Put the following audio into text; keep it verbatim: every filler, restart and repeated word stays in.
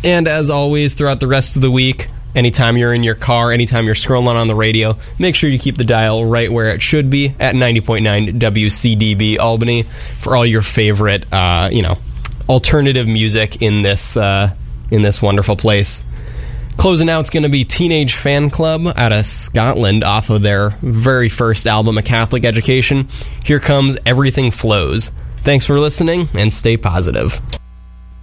And as always, throughout the rest of the week, anytime you're in your car, anytime you're scrolling on the radio, make sure you keep the dial right where it should be at ninety point nine W C D B Albany for all your favorite, uh, you know, alternative music in this uh, in this wonderful place. Closing out is going to be Teenage Fan Club out of Scotland off of their very first album, A Catholic Education. Here comes Everything Flows. Thanks for listening, and stay positive.